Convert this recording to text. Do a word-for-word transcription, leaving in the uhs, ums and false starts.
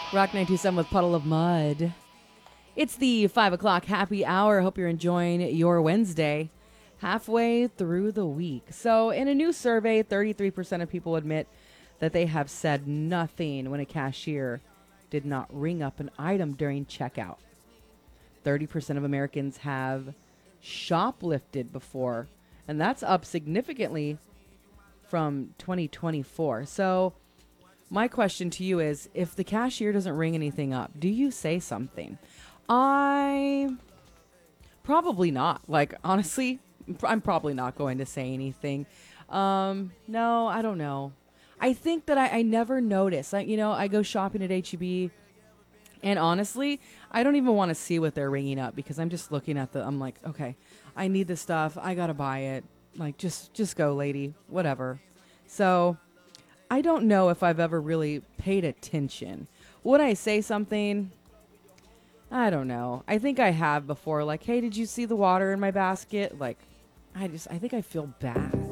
Rock nine two seven with Puddle of Mud. It's the five o'clock happy hour. Hope you're enjoying your Wednesday halfway through the week. So, in a new survey, thirty-three percent of people admit that they have said nothing when a cashier did not ring up an item during checkout. thirty percent of Americans have shoplifted before, and that's up significantly from twenty twenty-four. So, my question to you is, if the cashier doesn't ring anything up, do you say something? I probably not. Like, honestly, I'm probably not going to say anything. Um, no, I don't know. I think that I, I never notice. I, you know, I go shopping at H E B, and honestly, I don't even want to see what they're ringing up because I'm just looking at the, I'm like, okay, I need this stuff. I got to buy it. Like, just, just go, lady, whatever. So I don't know if I've ever really paid attention. Would I say something? I don't know. I think I have before. Like, hey, did you see the water in my basket? Like, I just, I think I feel bad.